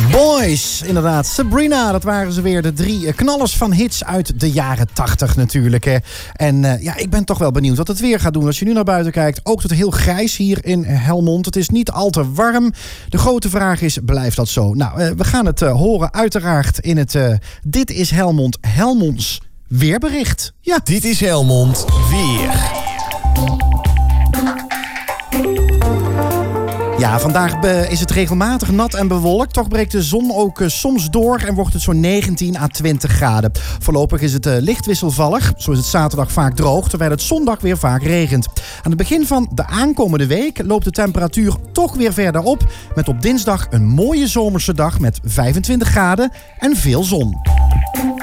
Boys, inderdaad. Sabrina, dat waren ze weer. De 3 knallers van hits uit de jaren 80 natuurlijk. Hè. En ik ben toch wel benieuwd wat het weer gaat doen. Als je nu naar buiten kijkt, ook tot heel grijs hier in Helmond. Het is niet al te warm. De grote vraag is, blijft dat zo? Nou, we gaan het horen uiteraard in het Dit is Helmond, Helmonds weerbericht. Ja. Dit is Helmond Weer. Ja, vandaag is het regelmatig nat en bewolkt. Toch breekt de zon ook soms door en wordt het zo'n 19 à 20 graden. Voorlopig is het licht wisselvallig. Zo is het zaterdag vaak droog, terwijl het zondag weer vaak regent. Aan het begin van de aankomende week loopt de temperatuur toch weer verder op. Met op dinsdag een mooie zomerse dag met 25 graden en veel zon.